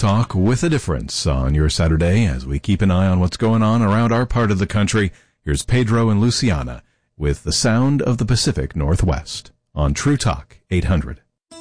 Talk with a difference on your Saturday as we keep an eye on what's going on around our part of the country. Here's Pedro and Luciana with The Sound of the Pacific Northwest on True Talk 800.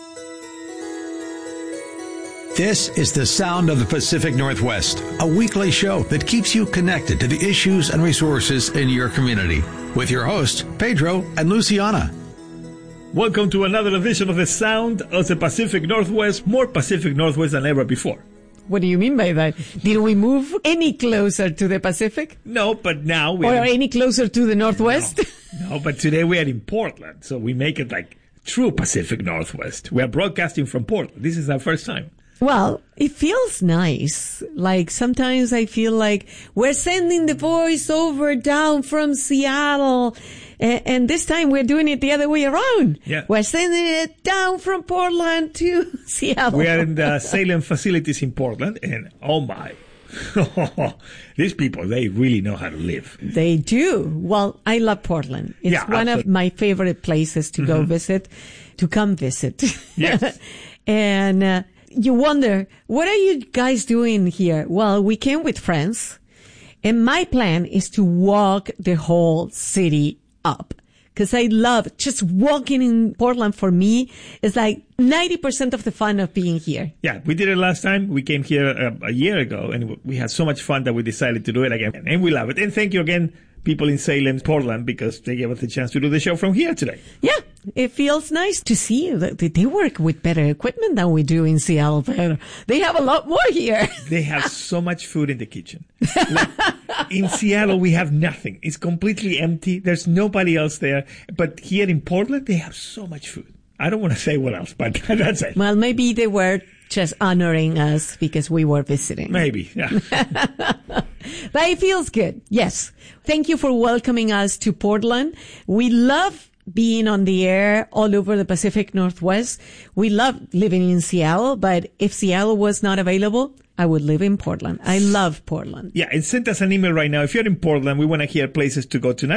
This is The Sound of the Pacific Northwest, a weekly show that keeps you connected to the issues and resources in your community. With your hosts, Pedro and Luciana. Welcome to another edition of The Sound of the Pacific Northwest, more Pacific Northwest than ever before. What do you mean by that? Did we move any closer to the Pacific? No, but now we are... Or any closer to the Northwest? No, but today we are in Portland, so we make it like true Pacific Northwest. We are broadcasting from Portland. This is our first time. Well, it feels nice. Like sometimes I feel like we're sending the voice over down from Seattle. And this time we're doing it the other way around. Yeah. We're sending it down from Portland to Seattle. We are in the Salem facilities in Portland, and oh my. These people, they really know how to live. They do. Well, I love Portland. It's one of my favorite places to go visit, to come visit. Yes. And you wonder, what are you guys doing here? Well, we came with friends, and my plan is to walk the whole city up. Because I love just walking in Portland. For me, it's like 90% of the fun of being here. Yeah, we did it last time. We came here a year ago, and we had so much fun that we decided to do it again. And we love it. And thank you again, people in Salem, Portland, because they gave us the chance to do the show from here today. Yeah, it feels nice to see that they work with better equipment than we do in Seattle. They have a lot more here. They have so much food in the kitchen. Like, in Seattle, we have nothing. It's completely empty. There's nobody else there. But here in Portland, they have so much food. I don't want to say what else, but that's it. Well, maybe they were just honoring us because we were visiting. Maybe, yeah. But it feels good. Yes. Thank you for welcoming us to Portland. We love being on the air all over the Pacific Northwest. We love living in Seattle, but if Seattle was not available, I would live in Portland. I love Portland. Yeah, and send us an email right now. If you're in Portland, we want to hear places to go tonight.